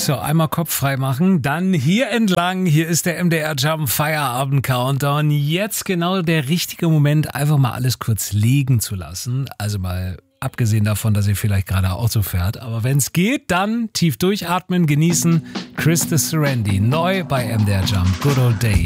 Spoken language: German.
So, einmal Kopf frei machen, dann hier entlang. Hier ist der MDR Jump Feierabend Countdown. Jetzt genau der richtige Moment, einfach mal alles kurz liegen zu lassen. Also mal abgesehen davon, dass ihr vielleicht gerade Auto fährt. Aber wenn es geht, dann tief durchatmen, genießen. Chris de Serendi, neu bei MDR Jump. Good Old Days.